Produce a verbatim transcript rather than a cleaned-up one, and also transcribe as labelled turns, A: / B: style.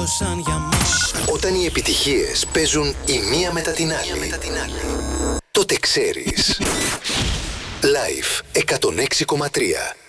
A: τέλειωσαν για μας.
B: Όταν οι επιτυχίες παίζουν η μία μετά την άλλη, τότε ξέρεις. Live εκατόν έξι κόμμα τρία.